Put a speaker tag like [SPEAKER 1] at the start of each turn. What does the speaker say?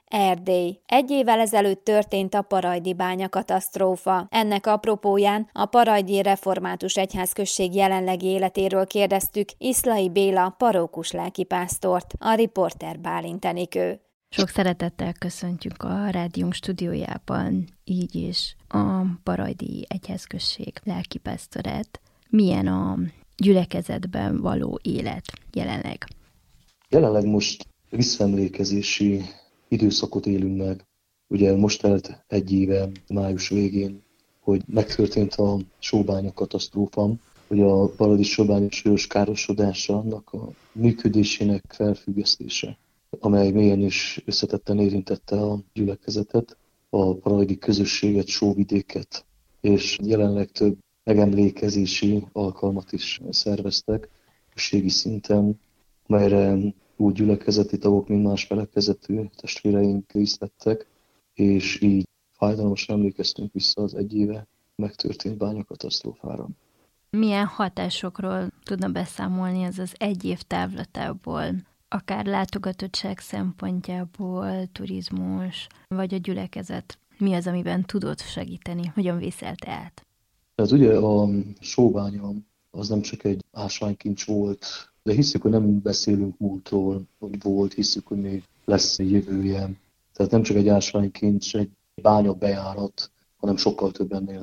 [SPEAKER 1] Erdély. 1 évvel ezelőtt történt a parajdi bányakatasztrófa. Ennek apropóján a Parajdi Református Egyházközség jelenlegi életéről kérdeztük Iszlay Béla parókus lelkipásztort, a riporter Bálint Enikő.
[SPEAKER 2] Sok szeretettel köszöntjük a rádiónk stúdiójában, így is a Parajdi Egyházközség lelkipásztorát. Milyen a gyülekezetben való élet jelenleg?
[SPEAKER 3] Jelenleg most visszaemlékezési időszakot élünk meg. Ugye most telt 1 éve, május végén, hogy megtörtént a sóbánya katasztrófa, hogy a parajdi sóbánya súlyos károsodása, annak a működésének felfüggesztése, amely mélyen is összetetten érintette a gyülekezetet, a parajdi közösséget, sóvidéket, és jelenleg több megemlékezési alkalmat is szerveztek közösségi szinten, amelyre úgy gyülekezeti tagok, mint más felekezetű testvéreink részt vettek, és így fájdalmasan emlékeztünk vissza az 1 éve megtörtént bányakatasztrófára.
[SPEAKER 2] Milyen hatásokról tudna beszámolni ez az 1 év távlatából, akár látogatottság szempontjából, turizmus, vagy a gyülekezet? Mi az, amiben tudod segíteni? Hogyan vészelte át?
[SPEAKER 3] Ez ugye a sóbánya az nem csak egy ásványkincs volt, de hiszük, hogy nem beszélünk múltról, hogy volt, hiszük, hogy még lesz jövője. Tehát nem csak egy ásványkincs, egy bánya bejárat, hanem sokkal több ennél.